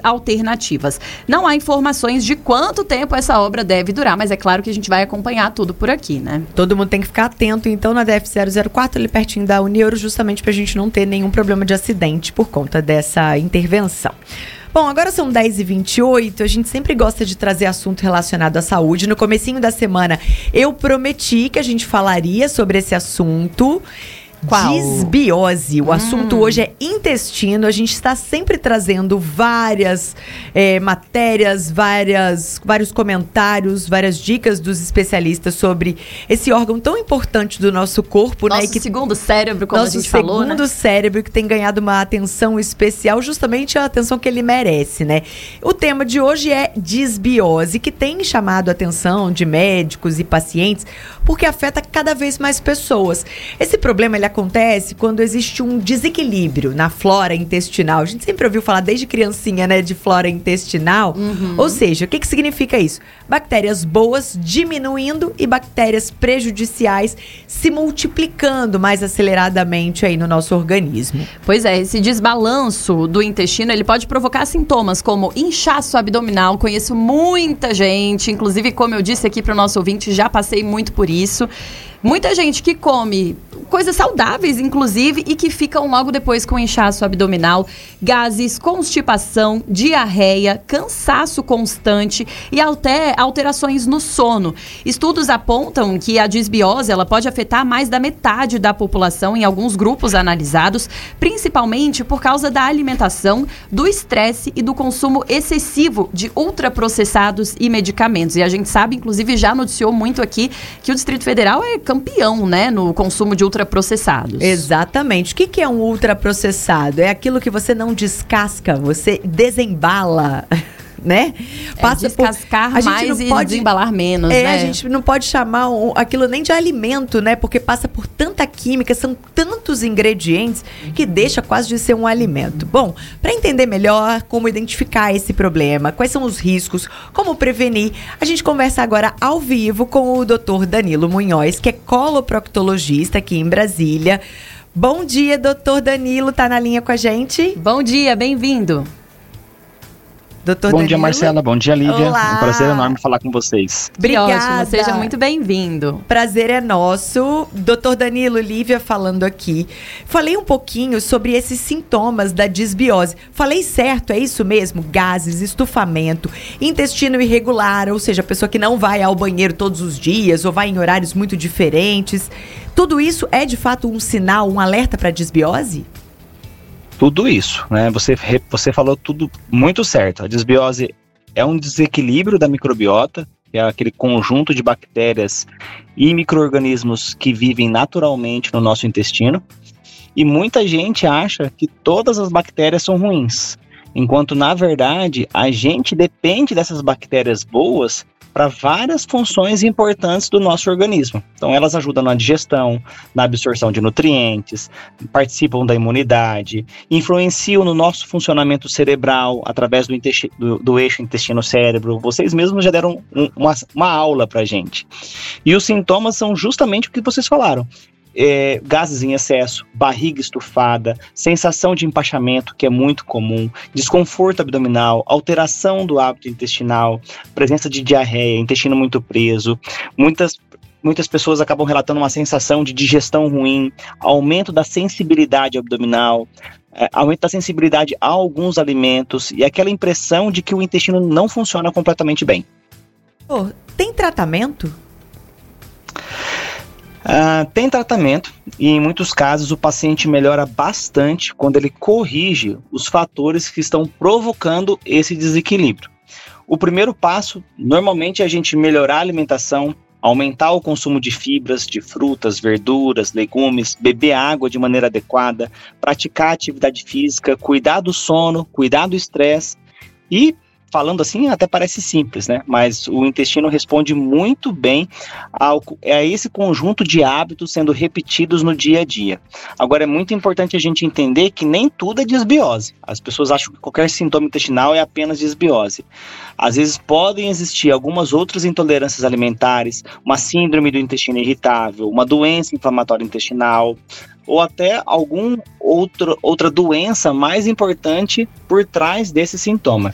alternativas. Não há informações de quanto tempo essa obra deve durar, mas é claro que a gente vai acompanhar tudo por aqui, né? Todo mundo tem que ficar atento, então, na DF-004, ali pertinho da Unieuro, justamente pra gente não ter nenhum problema de acidente por conta dessa intervenção. Bom, agora são 10h28, a gente sempre gosta de trazer assunto relacionado à saúde. No comecinho da semana, eu prometi que a gente falaria sobre esse assunto. Qual? Disbiose. O assunto hoje é intestino. A gente está sempre trazendo várias matérias, vários comentários, várias dicas dos especialistas sobre esse órgão tão importante do nosso corpo. Nosso segundo cérebro, como a gente falou, né? Nosso segundo cérebro, que tem ganhado uma atenção especial, justamente a atenção que ele merece, né? O tema de hoje é disbiose, que tem chamado a atenção de médicos e pacientes, porque afeta cada vez mais pessoas. Esse problema, ele acontece quando existe um desequilíbrio na flora intestinal. A gente sempre ouviu falar desde criancinha, né, de flora intestinal. Ou seja, o que significa isso? Bactérias boas diminuindo e bactérias prejudiciais se multiplicando mais aceleradamente aí no nosso organismo. Pois é, esse desbalanço do intestino, ele pode provocar sintomas como inchaço abdominal. Conheço muita gente, inclusive, como eu disse aqui para o nosso ouvinte, já passei muito por isso. Muita gente que come coisas saudáveis, inclusive, e que ficam logo depois com inchaço abdominal, gases, constipação, diarreia, cansaço constante e até alterações no sono. Estudos apontam que a disbiose, ela pode afetar mais da metade da população em alguns grupos analisados, principalmente por causa da alimentação, do estresse e do consumo excessivo de ultraprocessados e medicamentos. E a gente sabe, inclusive, já noticiou muito aqui que o Distrito Federal é campeão, né, no consumo de ultraprocessados. Exatamente. O que é um ultraprocessado? É aquilo que você não descasca, você desembala, né? Passa descascar mais e desembalar menos, né? A gente não pode chamar aquilo nem de alimento, né? Porque passa por tanta química, são tantos ingredientes que deixa quase de ser um alimento. Bom, para entender melhor como identificar esse problema, quais são os riscos, como prevenir, a gente conversa agora ao vivo com o Dr. Danilo Munhoz, que é coloproctologista aqui em Brasília. Bom dia, doutor Danilo, tá na linha com a gente? Bom dia, bem-vindo. Bom dia, Marcela. Bom dia, Lívia. Olá. Um prazer enorme falar com vocês. Obrigada. Ótimo, seja muito bem-vindo. Prazer é nosso. Doutor Danilo, Lívia falando aqui. Falei um pouquinho sobre esses sintomas da disbiose. Falei certo, é isso mesmo? Gases, estufamento, intestino irregular, ou seja, a pessoa que não vai ao banheiro todos os dias ou vai em horários muito diferentes. Tudo isso é, de fato, um sinal, um alerta para disbiose? Tudo isso, né? Você falou tudo muito certo. A disbiose é um desequilíbrio da microbiota, que é aquele conjunto de bactérias e micro-organismos que vivem naturalmente no nosso intestino. E muita gente acha que todas as bactérias são ruins, enquanto, na verdade, a gente depende dessas bactérias boas para várias funções importantes do nosso organismo. Então, elas ajudam na digestão, na absorção de nutrientes, participam da imunidade, influenciam no nosso funcionamento cerebral através do eixo intestino-cérebro. Vocês mesmos já deram uma aula para a gente. E os sintomas são justamente o que vocês falaram. Gases em excesso, barriga estufada, sensação de empachamento, que é muito comum, desconforto abdominal, alteração do hábito intestinal, presença de diarreia, intestino muito preso. Muitas pessoas acabam relatando uma sensação de digestão ruim, aumento da sensibilidade abdominal, aumento da sensibilidade a alguns alimentos e aquela impressão de que o intestino não funciona completamente bem. Tem tratamento? Tem tratamento e em muitos casos o paciente melhora bastante quando ele corrige os fatores que estão provocando esse desequilíbrio. O primeiro passo, normalmente, é a gente melhorar a alimentação, aumentar o consumo de fibras, de frutas, verduras, legumes, beber água de maneira adequada, praticar atividade física, cuidar do sono, cuidar do estresse e, falando assim, até parece simples, né? Mas o intestino responde muito bem a esse conjunto de hábitos sendo repetidos no dia a dia. Agora, é muito importante a gente entender que nem tudo é disbiose. As pessoas acham que qualquer sintoma intestinal é apenas disbiose. Às vezes podem existir algumas outras intolerâncias alimentares, uma síndrome do intestino irritável, uma doença inflamatória intestinal, ou até outra doença mais importante por trás desse sintoma.